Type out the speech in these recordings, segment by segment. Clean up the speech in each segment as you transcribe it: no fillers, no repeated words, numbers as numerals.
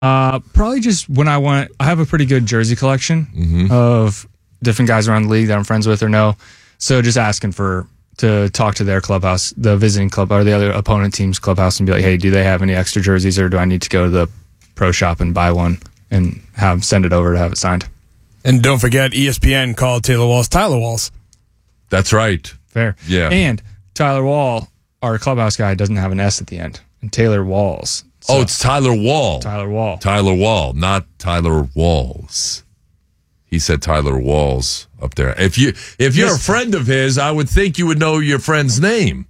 Probably just when I have a pretty good jersey collection of different guys around the league that I'm friends with or know. So just asking to talk to their clubhouse, the visiting club or the other opponent team's clubhouse, and be like, hey, do they have any extra jerseys, or do I need to go to the pro shop and buy one and send it over to have it signed? And don't forget, ESPN called Taylor Walls Tyler Walls. That's right. Fair. Yeah. And Tyler Wall, our clubhouse guy, doesn't have an S at the end. And Taylor Walls. So, it's Tyler Wall. Tyler Wall. Tyler Wall, not Tyler Walls. He said Tyler Walls up there. If you're a friend of his, I would think you would know your friend's name.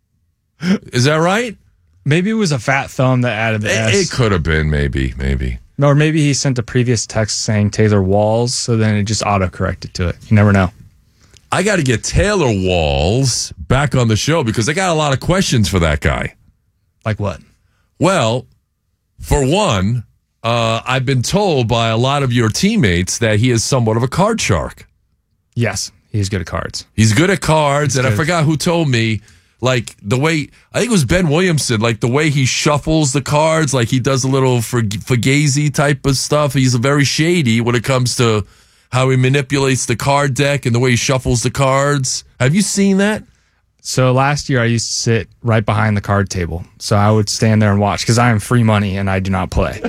Is that right? Maybe it was a fat thumb that added the S. It could have been, maybe. Or maybe he sent a previous text saying Taylor Walls, so then it just auto-corrected to it. You never know. I got to get Taylor Walls back on the show because I got a lot of questions for that guy. Like what? Well, for one, I've been told by a lot of your teammates that he is somewhat of a card shark. Yes, he's good at cards. He's good at cards, and I forgot who told me, like, the way, I think it was Ben Williamson, like, the way he shuffles the cards, like, he does a little Fugazi type of stuff. He's very shady when it comes to how he manipulates the card deck and the way he shuffles the cards. Have you seen that? So last year I used to sit right behind the card table. So I would stand there and watch because I am free money and I do not play.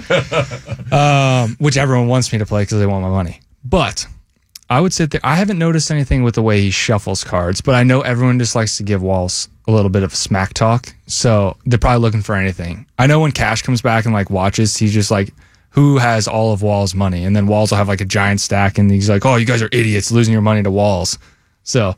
Which everyone wants me to play because they want my money. But I would sit there. I haven't noticed anything with the way he shuffles cards, but I know everyone just likes to give Walls a little bit of smack talk. So they're probably looking for anything. I know when Cash comes back and like watches, he's just like, who has all of Walls' money? And then Walls will have like a giant stack and he's like, oh, you guys are idiots losing your money to Walls. So...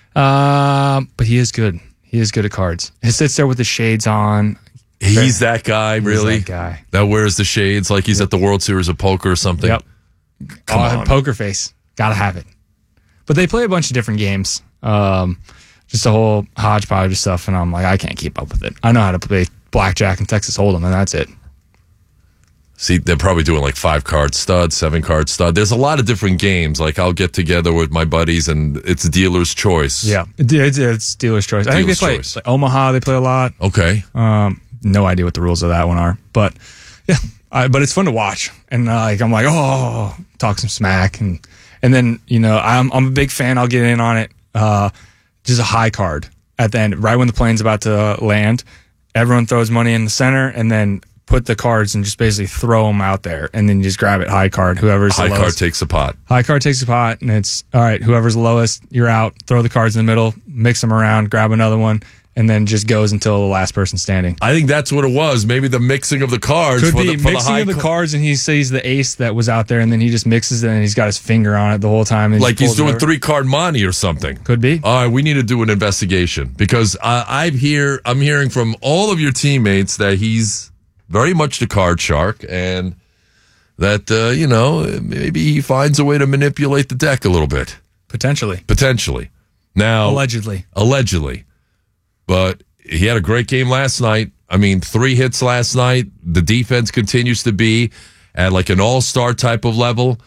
but he is good. He is good at cards. He sits there with the shades on. He's that guy, really? He's that guy. That wears the shades like he's at the World Series of Poker or something? Yep. Come on. Poker face. Gotta have it. But they play a bunch of different games. Just a whole hodgepodge of stuff, and I'm like, I can't keep up with it. I know how to play blackjack and Texas Hold'em, and that's it. See, they're probably doing like 5-card stud, 7-card stud. There's a lot of different games. Like I'll get together with my buddies and it's dealer's choice. Yeah, it's dealer's choice. I think they play like Omaha. They play a lot. Okay. No idea what the rules of that one are, but yeah, but it's fun to watch. And I'm like, oh, talk some smack, and then I'm a big fan. I'll get in on it. Just a high card at the end, right when the plane's about to land. Everyone throws money in the center, and then put the cards and just basically throw them out there, and then you just grab it. High card, whoever's high the lowest. Card takes a pot. High card takes a pot, and it's all right. Whoever's the lowest, you're out. Throw the cards in the middle, mix them around, grab another one, and then just goes until the last person standing. I think that's what it was. Maybe the mixing of the cards. Could for be the, for mixing the of the cards, and he sees the ace that was out there, and then he just mixes it, and he's got his finger on it the whole time. And like he's doing 3-card monte or something. Could be. All right, we need to do an investigation because I'm hearing from all of your teammates that he's very much the card shark, and that, maybe he finds a way to manipulate the deck a little bit. Potentially. Now, allegedly. But he had a great game last night. I mean, 3 hits last night. The defense continues to be at like an all-star type of level.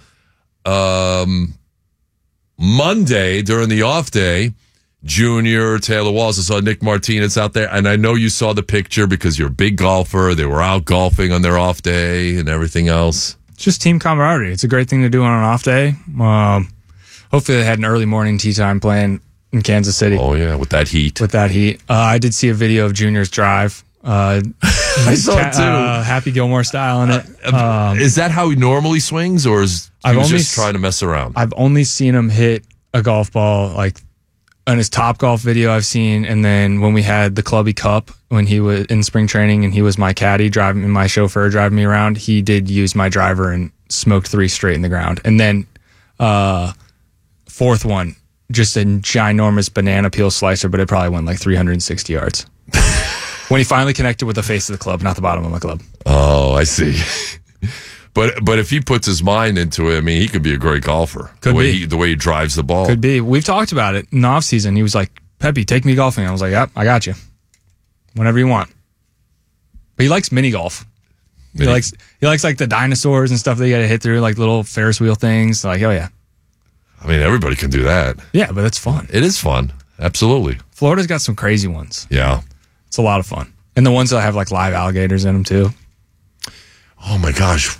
Monday, during the off day, Junior, Taylor Walls, I saw Nick Martinez out there, and I know you saw the picture because you're a big golfer. They were out golfing on their off day and everything else. It's just team camaraderie. It's a great thing to do on an off day. Hopefully they had an early morning tee time playing in Kansas City. Oh, yeah, with that heat. I did see a video of Junior's drive. I saw it too. Happy Gilmore style in it. Is that how he normally swings, or is he just trying to mess around? I've only seen him hit a golf ball like on his Top Golf video I've seen, and then when we had the Clubby Cup when he was in spring training and he was my caddy my chauffeur driving me around, he did use my driver and smoked 3 straight in the ground. And then fourth one, just a ginormous banana peel slicer, but it probably went like 360 yards. When he finally connected with the face of the club, not the bottom of my club. Oh, I see. But if he puts his mind into it, I mean, he could be a great golfer. The way he drives the ball. Could be. We've talked about it in the offseason. He was like, Pepe, take me golfing. I was like, yep, I got you. Whenever you want. But he likes mini golf. He likes like the dinosaurs and stuff that you got to hit through, like little Ferris wheel things. Like, oh yeah. I mean, everybody can do that. Yeah, but it's fun. It is fun. Absolutely. Florida's got some crazy ones. Yeah. It's a lot of fun. And the ones that have like live alligators in them too. Oh my gosh,